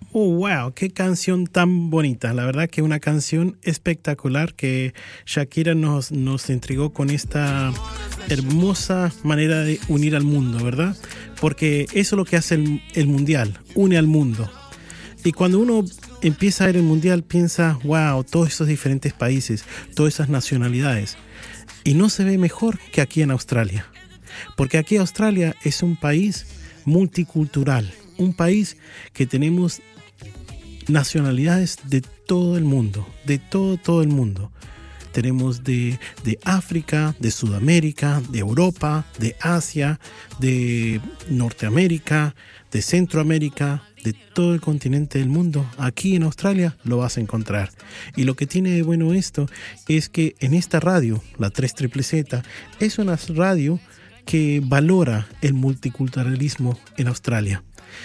Oh, wow, qué canción tan bonita. La verdad que una canción espectacular que Shakira nos entregó con esta hermosa manera de unir al mundo, ¿verdad? Porque eso es lo que hace el mundial, une al mundo. Y cuando uno empieza a ver el mundial, piensa, wow, todos esos diferentes países, todas esas nacionalidades. Y no se ve mejor que aquí en Australia. Porque aquí Australia es un país multicultural, un país que tenemos nacionalidades de todo el mundo, de todo el mundo. Tenemos de África, de Sudamérica, de Europa, de Asia, de Norteamérica, de Centroamérica, de todo el continente del mundo. Aquí en Australia lo vas a encontrar. Y lo que tiene de bueno esto es que en esta radio, la 3ZZZ, es una radio que valora el multiculturalismo en Australia.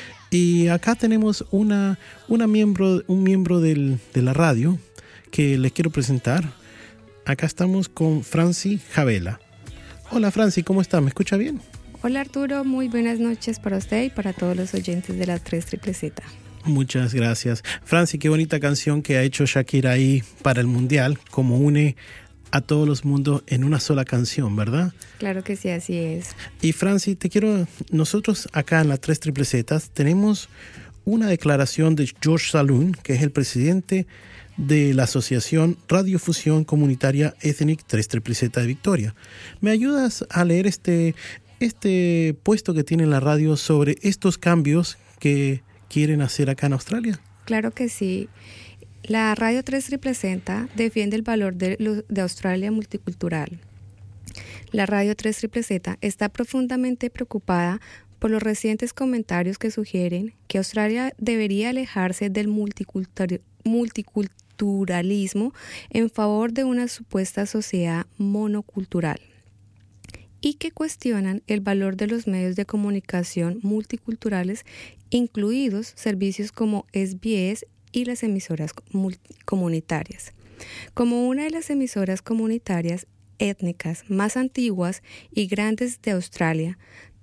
Y acá tenemos un miembro de la radio que les quiero presentar. Acá estamos con Franci Javela. Hola Franci, ¿cómo está? ¿Me escucha bien? Hola Arturo, muy buenas noches para usted y para todos los oyentes de la 3ZZZ. Muchas gracias. Franci, qué bonita canción que ha hecho Shakira ahí para el Mundial, como une a todos los mundos en una sola canción, ¿verdad? Claro que sí, así es. Y Franci, nosotros acá en la 3ZZZ tenemos una declaración de George Saloon, que es el presidente de la Asociación Radiofusión Comunitaria Ethnic 3ZZZ de Victoria. ¿Me ayudas a leer este puesto que tiene la radio sobre estos cambios que quieren hacer acá en Australia? Claro que sí. La Radio 3ZZZ defiende el valor de Australia multicultural. La Radio 3ZZZ está profundamente preocupada por los recientes comentarios que sugieren que Australia debería alejarse del multiculturalismo en favor de una supuesta sociedad monocultural y que cuestionan el valor de los medios de comunicación multiculturales, incluidos servicios como SBS y las emisoras comunitarias. Como una de las emisoras comunitarias étnicas más antiguas y grandes de Australia,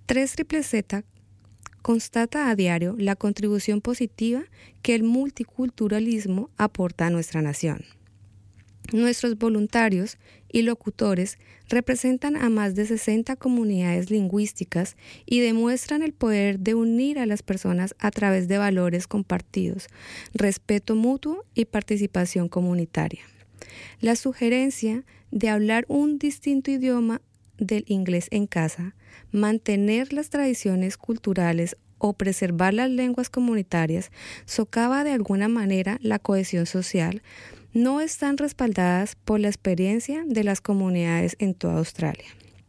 3ZZZ constata a diario la contribución positiva que el multiculturalismo aporta a nuestra nación. Nuestros voluntarios y locutores representan a más de 60 comunidades lingüísticas y demuestran el poder de unir a las personas a través de valores compartidos, respeto mutuo y participación comunitaria. La sugerencia de hablar un distinto idioma del inglés en casa, mantener las tradiciones culturales o preservar las lenguas comunitarias socava de alguna manera la cohesión social, no están respaldadas por la experiencia de las comunidades en toda Australia.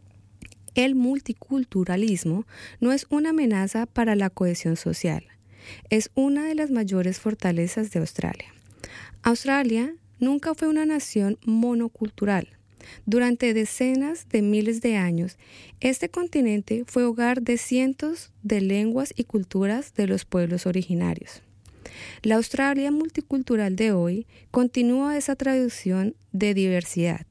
El multiculturalismo no es una amenaza para la cohesión social, es una de las mayores fortalezas de Australia. Australia nunca fue una nación monocultural. Durante decenas de miles de años, este continente fue hogar de cientos de lenguas y culturas de los pueblos originarios. La Australia multicultural de hoy continúa esa tradición de diversidad,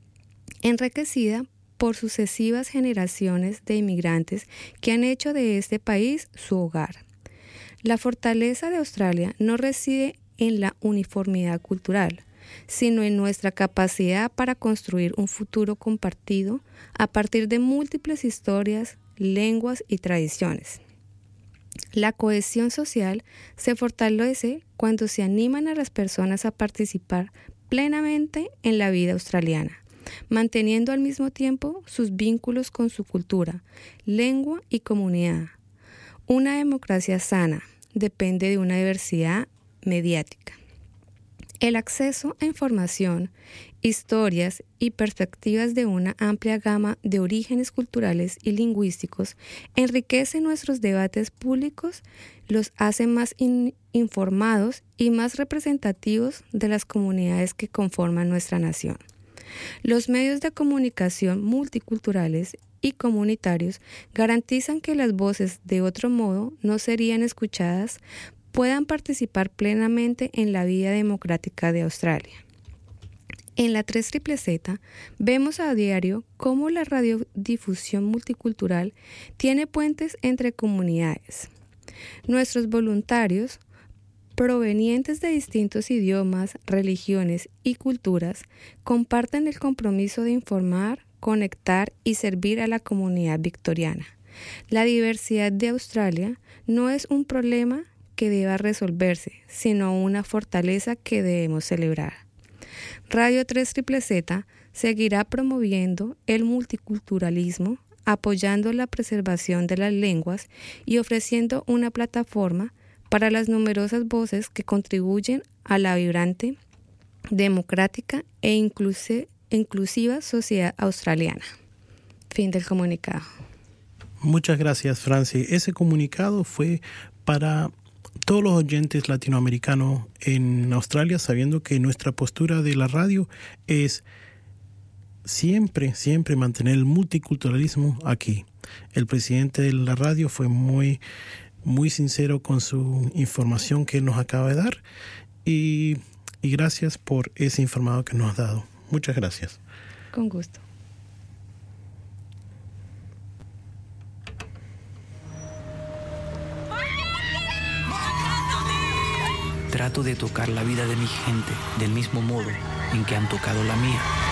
enriquecida por sucesivas generaciones de inmigrantes que han hecho de este país su hogar. La fortaleza de Australia no reside en la uniformidad cultural, sino en nuestra capacidad para construir un futuro compartido a partir de múltiples historias, lenguas y tradiciones. La cohesión social se fortalece cuando se animan a las personas a participar plenamente en la vida australiana, manteniendo al mismo tiempo sus vínculos con su cultura, lengua y comunidad. Una democracia sana depende de una diversidad mediática. El acceso a información, historias y perspectivas de una amplia gama de orígenes culturales y lingüísticos enriquece nuestros debates públicos, los hace más informados y más representativos de las comunidades que conforman nuestra nación. Los medios de comunicación multiculturales y comunitarios garantizan que las voces de otro modo no serían escuchadas, puedan participar plenamente en la vida democrática de Australia. En la 3ZZZ vemos a diario cómo la radiodifusión multicultural tiene puentes entre comunidades. Nuestros voluntarios provenientes de distintos idiomas, religiones y culturas, comparten el compromiso de informar, conectar y servir a la comunidad victoriana. La diversidad de Australia no es un problema que deba resolverse, sino una fortaleza que debemos celebrar. Radio 3ZZZ seguirá promoviendo el multiculturalismo, apoyando la preservación de las lenguas y ofreciendo una plataforma para las numerosas voces que contribuyen a la vibrante, democrática e inclusiva sociedad australiana. Fin del comunicado. Muchas gracias, Franci. Ese comunicado fue para todos los oyentes latinoamericanos en Australia, sabiendo que nuestra postura de la radio es siempre mantener el multiculturalismo aquí. El presidente de la radio fue muy sincero con su información que nos acaba de dar y gracias por ese informado que nos has dado. Muchas gracias. Con gusto. Trato de tocar la vida de mi gente del mismo modo en que han tocado la mía.